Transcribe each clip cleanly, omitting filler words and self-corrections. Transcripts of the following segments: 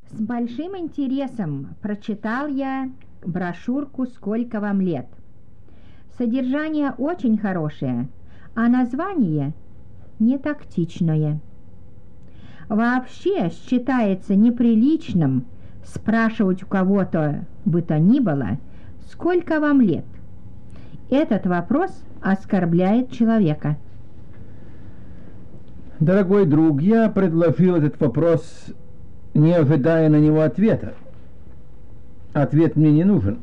С большим интересом прочитал я брошюрку «Сколько вам лет?». Содержание очень хорошее, а название нетактичное. Вообще считается неприличным спрашивать у кого-то бы то ни было, сколько вам лет. Этот вопрос оскорбляет человека. Дорогой друг, я предложил этот вопрос, не ожидая на него ответа. Ответ мне не нужен.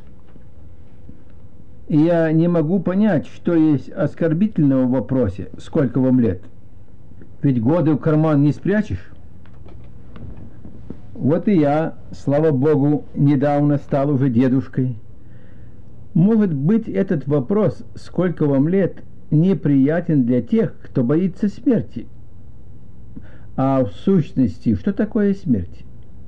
И я не могу понять, что есть оскорбительного в вопросе «сколько вам лет?». Ведь годы в карман не спрячешь. Вот и я, слава Богу, недавно стал уже дедушкой. Может быть, этот вопрос «сколько вам лет?» неприятен для тех, кто боится смерти. А в сущности, что такое смерть?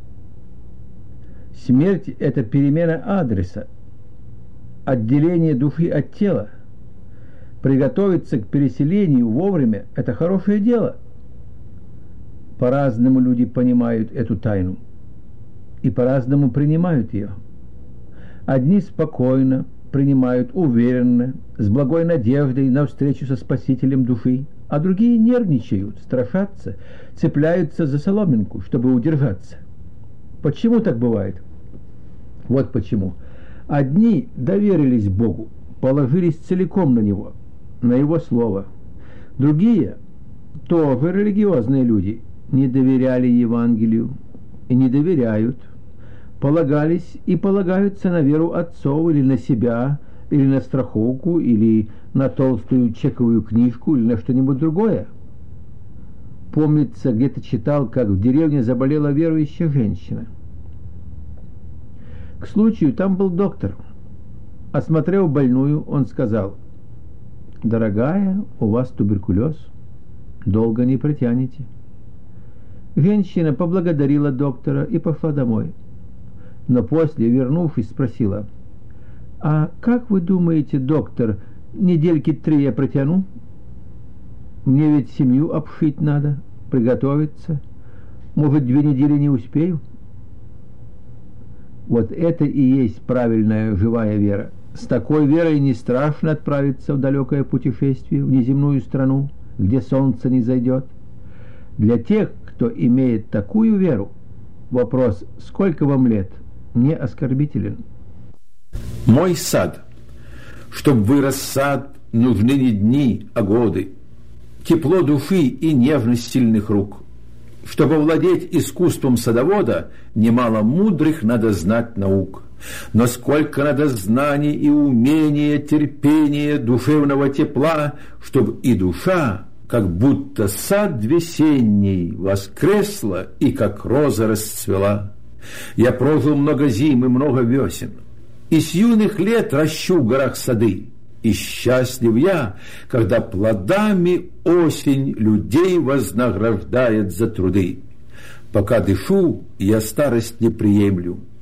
Смерть – это перемена адреса, отделение души от тела. Приготовиться к переселению вовремя – это хорошее дело. По-разному люди понимают эту тайну и по-разному принимают ее. Одни спокойно принимают, уверенно, с благой надеждой на встречу со Спасителем души, а другие нервничают, страшатся, цепляются за соломинку, чтобы удержаться. Почему так бывает? Вот почему. Одни доверились Богу, положились целиком на Него, на Его Слово. Другие, тоже религиозные люди, не доверяли Евангелию и не доверяют, полагались и полагаются на веру отцов или на себя, или на страховку, или на толстую чековую книжку, или на что-нибудь другое. Помнится, где-то читал, как в деревне заболела верующая женщина. К случаю там был доктор. Осмотрев больную, он сказал: «Дорогая, у вас туберкулез, долго не протянете». Женщина поблагодарила доктора и пошла домой. Но после, вернувшись, спросила: «А как вы думаете, доктор, недельки 3 я протяну? Мне ведь семью обшить надо, приготовиться. Может, 2 недели не успею?» Вот это и есть правильная живая вера. С такой верой не страшно отправиться в далекое путешествие, в неземную страну, где солнце не зайдет. Для тех, кто имеет такую веру, вопрос «сколько вам лет?» не оскорбителен. Мой сад. Чтоб вырос сад, нужны не дни, а годы. Тепло души и нежность сильных рук. Чтобы овладеть искусством садовода, немало мудрых надо знать наук. Но сколько надо знаний и умения, терпения, душевного тепла, чтоб и душа, как будто сад весенний, воскресла и как роза расцвела. Я прожил много зим и много весен, и с юных лет ращу в горах сады, и счастлив я, когда плодами осень людей вознаграждает за труды. Пока дышу, я старость не приемлю,